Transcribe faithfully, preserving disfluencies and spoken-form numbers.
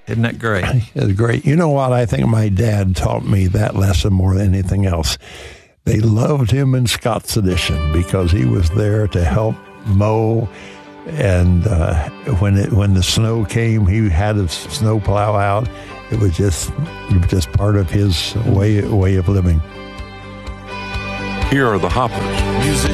Isn't that great? It's great. You know what? I think my dad taught me that lesson more than anything else. They loved him in Scott's Addition because he was there to help mow. And uh, when it when the snow came, he had a snow plow out. It was just it was just part of his way way of living. Here are the Hoppers. Music